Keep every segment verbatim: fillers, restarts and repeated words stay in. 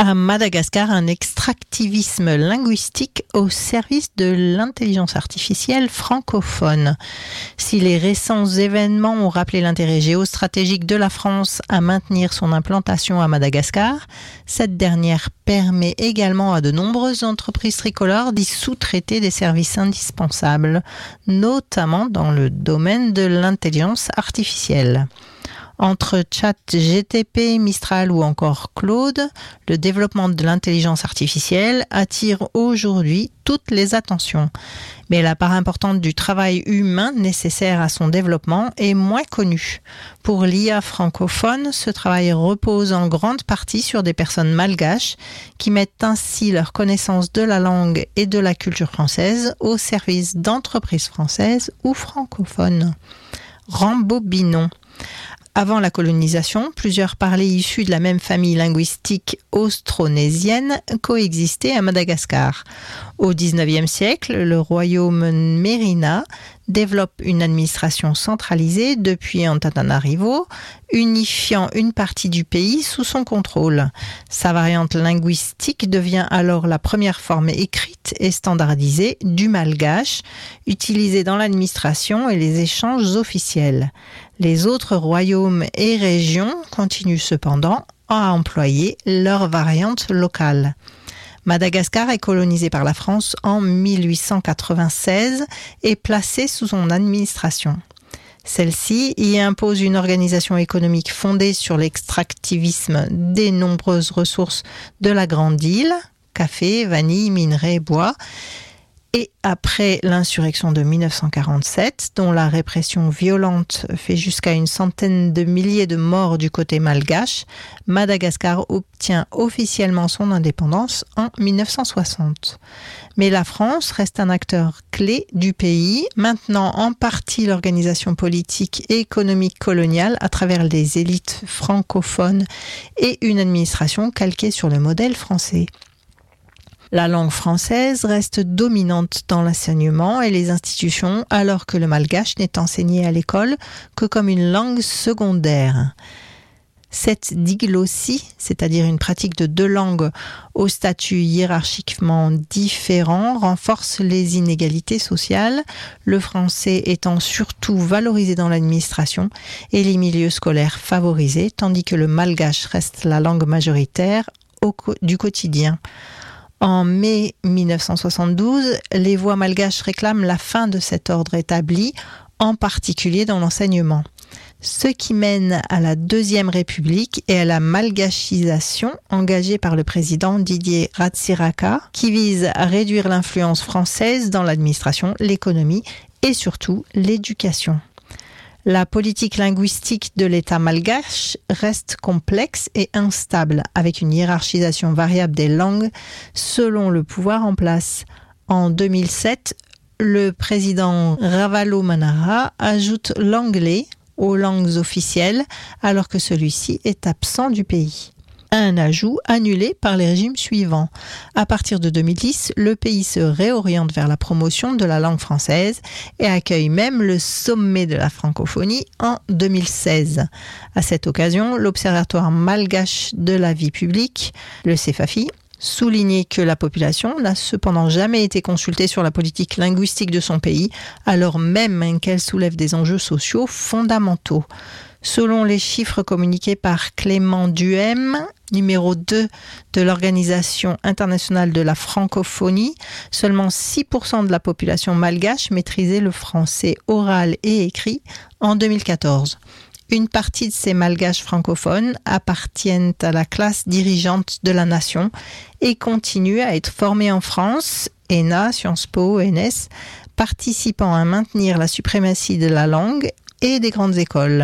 À Madagascar, un extractivisme linguistique au service de l'intelligence artificielle francophone. Si les récents événements ont rappelé l'intérêt géostratégique de la France à maintenir son implantation à Madagascar, cette dernière permet également à de nombreuses entreprises tricolores d'y sous-traiter des services indispensables, notamment dans le domaine de l'intelligence artificielle. Entre ChatGPT, Mistral ou encore Claude, le développement de l'intelligence artificielle attire aujourd'hui toutes les attentions. Mais la part importante du travail humain nécessaire à son développement est moins connue. Pour l'I A francophone, ce travail repose en grande partie sur des personnes malgaches qui mettent ainsi leur connaissance de la langue et de la culture française au service d'entreprises françaises ou francophones. Rambobinons. Avant la colonisation, plusieurs parlers issus de la même famille linguistique austronésienne coexistaient à Madagascar. Au dix-neuvième siècle, le royaume Mérina développe une administration centralisée depuis Antananarivo, unifiant une partie du pays sous son contrôle. Sa variante linguistique devient alors la première forme écrite et standardisée du malgache, utilisée dans l'administration et les échanges officiels. Les autres royaumes et régions continuent cependant à employer leur variante locale. Madagascar est colonisé par la France en mille huit cent quatre-vingt-seize et placé sous son administration. Celle-ci y impose une organisation économique fondée sur l'extractivisme des nombreuses ressources de la Grande Île, café, vanille, minerais, bois. Et après l'insurrection de mille neuf cent quarante-sept, dont la répression violente fait jusqu'à une centaine de milliers de morts du côté malgache, Madagascar obtient officiellement son indépendance en mille neuf cent soixante. Mais la France reste un acteur clé du pays, maintenant en partie l'organisation politique et économique coloniale à travers les élites francophones et une administration calquée sur le modèle français. La langue française reste dominante dans l'enseignement et les institutions, alors que le malgache n'est enseigné à l'école que comme une langue secondaire. Cette diglossie, c'est-à-dire une pratique de deux langues au statut hiérarchiquement différent, renforce les inégalités sociales, le français étant surtout valorisé dans l'administration et les milieux scolaires favorisés, tandis que le malgache reste la langue majoritaire au co- du quotidien. En mai mille neuf cent soixante-douze, les voix malgaches réclament la fin de cet ordre établi, en particulier dans l'enseignement. Ce qui mène à la Deuxième République et à la malgachisation engagée par le président Didier Ratsiraka, qui vise à réduire l'influence française dans l'administration, l'économie et surtout l'éducation. La politique linguistique de l'État malgache reste complexe et instable, avec une hiérarchisation variable des langues selon le pouvoir en place. En deux mille sept, le président Ravalomanana ajoute l'anglais aux langues officielles, alors que celui-ci est absent du pays. Un ajout annulé par les régimes suivants. À partir de deux mille dix, le pays se réoriente vers la promotion de la langue française et accueille même le sommet de la francophonie en deux mille seize. À cette occasion, l'Observatoire malgache de la vie publique, le CEFAFI, soulignait que la population n'a cependant jamais été consultée sur la politique linguistique de son pays, alors même qu'elle soulève des enjeux sociaux fondamentaux. Selon les chiffres communiqués par Clément Duhem, numéro deux de l'Organisation internationale de la francophonie, seulement six pour cent de la population malgache maîtrisait le français oral et écrit en deux mille quatorze. Une partie de ces malgaches francophones appartiennent à la classe dirigeante de la nation et continuent à être formés en France, E N A, Sciences Po, E N S, participant à maintenir la suprématie de la langue et des grandes écoles.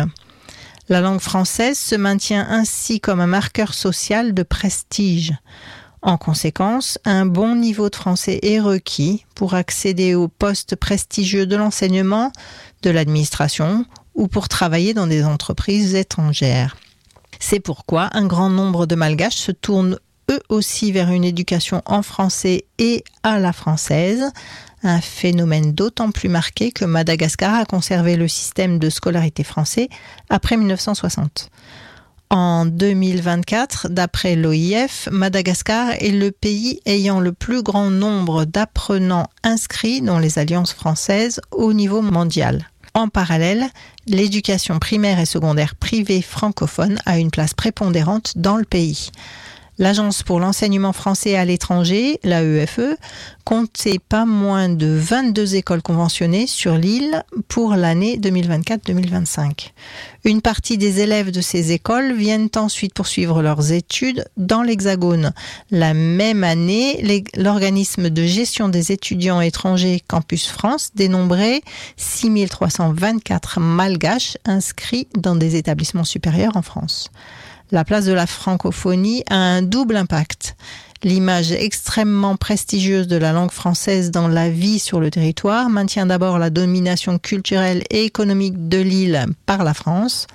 La langue française se maintient ainsi comme un marqueur social de prestige. En conséquence, un bon niveau de français est requis pour accéder aux postes prestigieux de l'enseignement, de l'administration ou pour travailler dans des entreprises étrangères. C'est pourquoi un grand nombre de Malgaches se tournent eux aussi vers une éducation en français et à la française, un phénomène d'autant plus marqué que Madagascar a conservé le système de scolarité français après mille neuf cent soixante. En deux mille vingt-quatre, d'après l'O I F, Madagascar est le pays ayant le plus grand nombre d'apprenants inscrits dans les alliances françaises au niveau mondial. En parallèle, l'éducation primaire et secondaire privée francophone a une place prépondérante dans le pays. L'Agence pour l'enseignement français à l'étranger, l'A E F E, comptait pas moins de vingt-deux écoles conventionnées sur l'île pour l'année deux mille vingt-quatre deux mille vingt-cinq. Une partie des élèves de ces écoles viennent ensuite poursuivre leurs études dans l'Hexagone. La même année, l'organisme de gestion des étudiants étrangers Campus France dénombrait six mille trois cent vingt-quatre malgaches inscrits dans des établissements supérieurs en France. La place de la francophonie a un double impact. L'image extrêmement prestigieuse de la langue française dans la vie sur le territoire maintient d'abord la domination culturelle et économique de l'île par la France,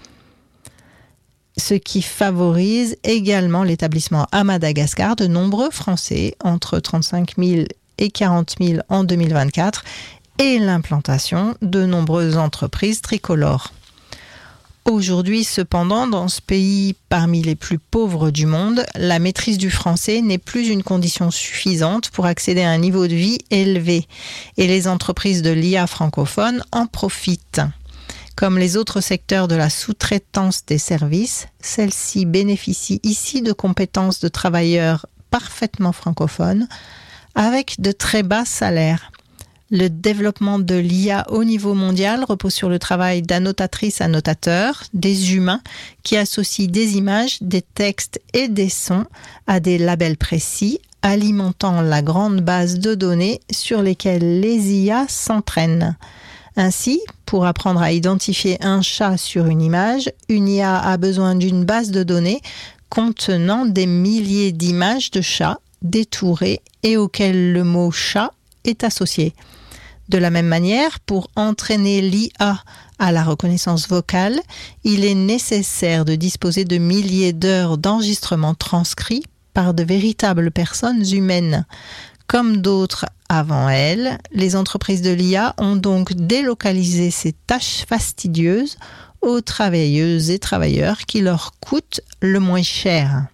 ce qui favorise également l'établissement à Madagascar de nombreux Français, entre trente-cinq mille et quarante mille en deux mille vingt-quatre, et l'implantation de nombreuses entreprises tricolores. Aujourd'hui, cependant, dans ce pays parmi les plus pauvres du monde, la maîtrise du français n'est plus une condition suffisante pour accéder à un niveau de vie élevé. Et les entreprises de l'I A francophone en profitent. Comme les autres secteurs de la sous-traitance des services, celle-ci bénéficie ici de compétences de travailleurs parfaitement francophones avec de très bas salaires. Le développement de l'I A au niveau mondial repose sur le travail d'annotatrices-annotateurs, des humains qui associent des images, des textes et des sons à des labels précis, alimentant la grande base de données sur lesquelles les I A s'entraînent. Ainsi, pour apprendre à identifier un chat sur une image, une I A a besoin d'une base de données contenant des milliers d'images de chats détourées et auxquelles le mot « chat » est associé. De la même manière, pour entraîner l'I A à la reconnaissance vocale, il est nécessaire de disposer de milliers d'heures d'enregistrements transcrits par de véritables personnes humaines. Comme d'autres avant elles, les entreprises de l'I A ont donc délocalisé ces tâches fastidieuses aux travailleuses et travailleurs qui leur coûtent le moins cher.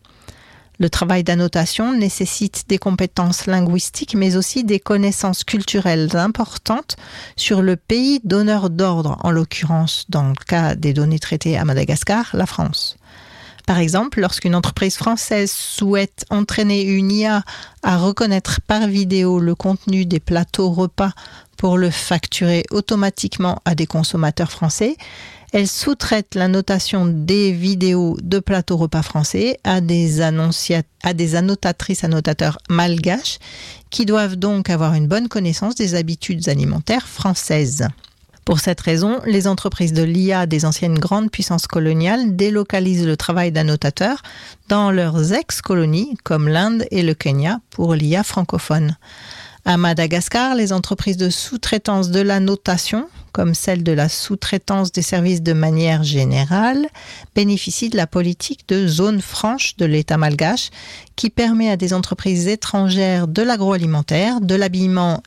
Le travail d'annotation nécessite des compétences linguistiques, mais aussi des connaissances culturelles importantes sur le pays donneur d'ordre, en l'occurrence, dans le cas des données traitées à Madagascar, la France. Par exemple, lorsqu'une entreprise française souhaite entraîner une I A à reconnaître par vidéo le contenu des plateaux repas pour le facturer automatiquement à des consommateurs français, elle sous-traite la notation des vidéos de plateaux repas français à des, annoncia- à des annotatrices-annotateurs malgaches qui doivent donc avoir une bonne connaissance des habitudes alimentaires françaises. Pour cette raison, les entreprises de l'I A des anciennes grandes puissances coloniales délocalisent le travail d'annotateurs dans leurs ex-colonies comme l'Inde et le Kenya pour l'I A francophone. À Madagascar, les entreprises de sous-traitance de la notation, comme celle de la sous-traitance des services de manière générale, bénéficient de la politique de zone franche de l'État malgache qui permet à des entreprises étrangères de l'agroalimentaire, de l'habillement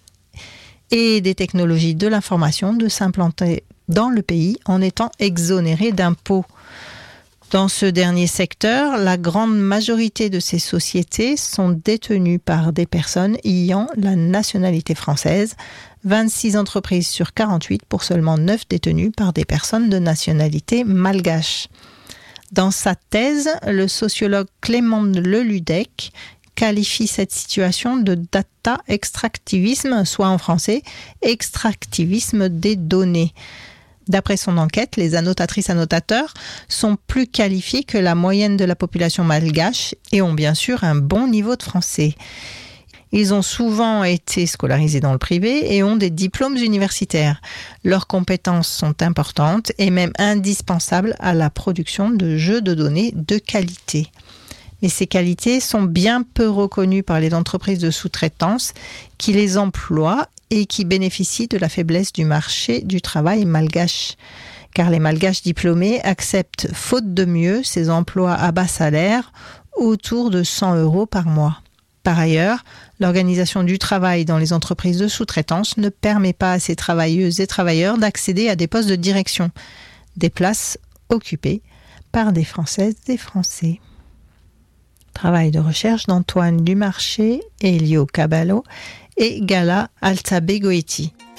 et des technologies de l'information de s'implanter dans le pays en étant exonérées d'impôts. Dans ce dernier secteur, la grande majorité de ces sociétés sont détenues par des personnes ayant la nationalité française, vingt-six entreprises sur quarante-huit pour seulement neuf détenues par des personnes de nationalité malgache. Dans sa thèse, le sociologue Clément Leludec qualifie cette situation de data extractivisme, soit en français, extractivisme des données. D'après son enquête, les annotatrices-annotateurs sont plus qualifiés que la moyenne de la population malgache et ont bien sûr un bon niveau de français. Ils ont souvent été scolarisés dans le privé et ont des diplômes universitaires. Leurs compétences sont importantes et même indispensables à la production de jeux de données de qualité. Mais ces qualités sont bien peu reconnues par les entreprises de sous-traitance qui les emploient et qui bénéficient de la faiblesse du marché du travail malgache. Car les malgaches diplômés acceptent, faute de mieux, ces emplois à bas salaire, autour de cent euros par mois. Par ailleurs, l'organisation du travail dans les entreprises de sous-traitance ne permet pas à ces travailleuses et travailleurs d'accéder à des postes de direction, des places occupées par des Françaises et Français. Travail de recherche d'Antoine Dumarché, Elio Caballo et Gala Alzabegoetti.